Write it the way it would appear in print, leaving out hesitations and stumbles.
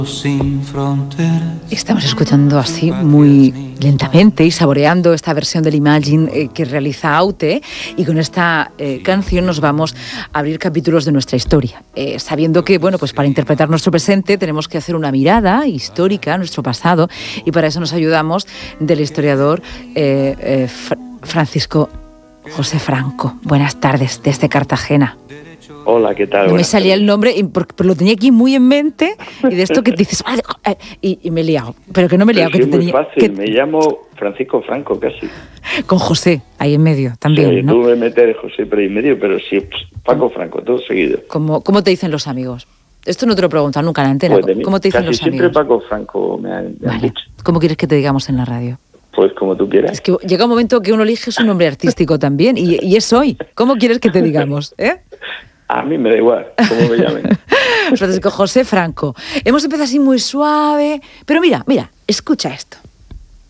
Sin fronteras. Estamos escuchando así muy lentamente y saboreando esta versión del Imagine que realiza Aute, y con esta canción nos vamos a abrir capítulos de nuestra historia, sabiendo que, bueno, pues para interpretar nuestro presente tenemos que hacer una mirada histórica a nuestro pasado, y para eso nos ayudamos del historiador Francisco José Franco. Buenas tardes desde Cartagena. Hola, ¿qué tal? No me salía el nombre, pero lo tenía aquí muy en mente, y de esto que dices, y me he liado, pero que no me he liado. Pero que sí, muy tenía, fácil, me llamo Francisco Franco, casi. Con José, ahí en medio, también, sí, ¿no? Tú me metes José por ahí en medio, pero sí, Paco Franco, todo seguido. ¿Cómo te dicen los amigos? Esto no te lo he preguntado nunca en la antena. Pues ¿Cómo te dicen los casi siempre amigos? Paco Franco me han dicho. ¿Cómo quieres que te digamos en la radio? Pues como tú quieras. Es que llega un momento que uno elige su nombre artístico también, y es hoy. ¿Cómo quieres que te digamos? A mí me da igual, cómo me llamen. Francisco José Franco. Hemos empezado así muy suave, pero mira, escucha esto.